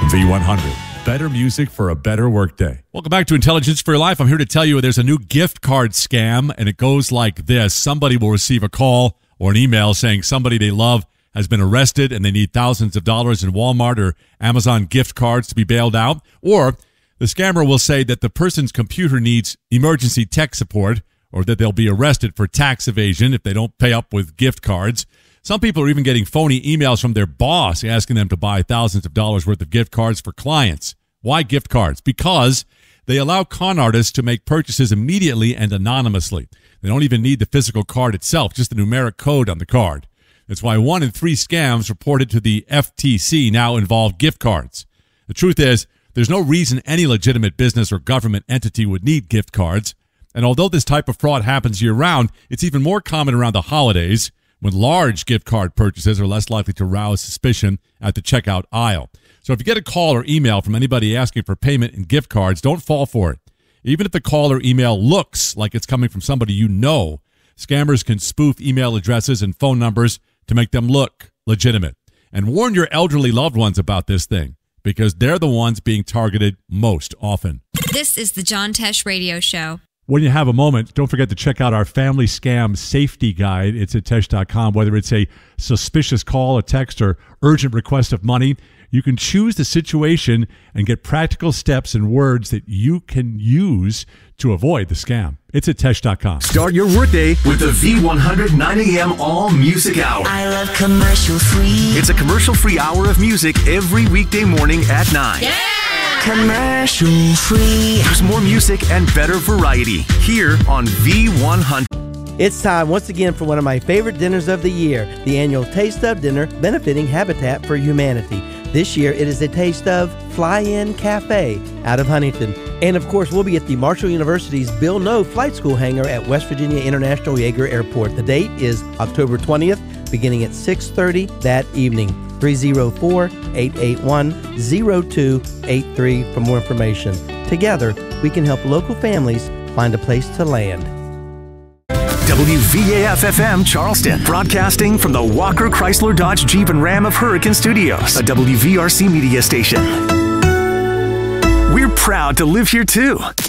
V100. Better music for a better workday. Welcome back to Intelligence for Your Life. I'm here to tell you there's a new gift card scam, and it goes like this. Somebody will receive a call or an email saying somebody they love has been arrested and they need thousands of dollars in Walmart or Amazon gift cards to be bailed out. Or the scammer will say that the person's computer needs emergency tech support, or that they'll be arrested for tax evasion if they don't pay up with gift cards. Some people are even getting phony emails from their boss asking them to buy thousands of dollars worth of gift cards for clients. Why gift cards? Because they allow con artists to make purchases immediately and anonymously. They don't even need the physical card itself, just the numeric code on the card. That's why 1 in 3 scams reported to the FTC now involve gift cards. The truth is, there's no reason any legitimate business or government entity would need gift cards. And although this type of fraud happens year-round, it's even more common around the holidays, when large gift card purchases are less likely to rouse suspicion at the checkout aisle. So if you get a call or email from anybody asking for payment in gift cards, don't fall for it. Even if the call or email looks like it's coming from somebody you know, scammers can spoof email addresses and phone numbers to make them look legitimate. And warn your elderly loved ones about this thing, because they're the ones being targeted most often. This is the John Tesh Radio Show. When you have a moment, don't forget to check out our family scam safety guide. It's at Tesh.com. Whether it's a suspicious call, a text, or urgent request of money, you can choose the situation and get practical steps and words that you can use to avoid the scam. It's at Tesh.com. Start your workday with the V100 9 a.m. All Music Hour. I love commercial free. It's a commercial-free hour of music every weekday morning at 9. Yeah! Commercial free. There's more music and better variety here on V100. It's time once again for one of my favorite dinners of the year, the annual Taste of Dinner benefiting Habitat for Humanity. This year it is a Taste of Fly-In Cafe out of Huntington. And of course we'll be at the Marshall University's Bill Noe Flight School hangar at West Virginia International Yeager Airport. The date is October 20th, beginning at 6:30 that evening. 304-881-0283 for more information. Together, we can help local families find a place to land. WVAF-FM Charleston, broadcasting from the Walker Chrysler Dodge Jeep and Ram of Hurricane Studios, a WVRC media station. We're proud to live here too.